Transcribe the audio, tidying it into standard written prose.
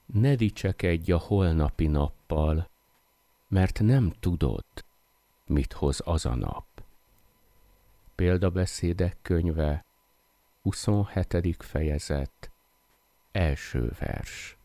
Ne dicsekedj a holnapi nappal, mert nem tudod, mit hoz az a nap. Példabeszédek könyve, 27. fejezet, első vers.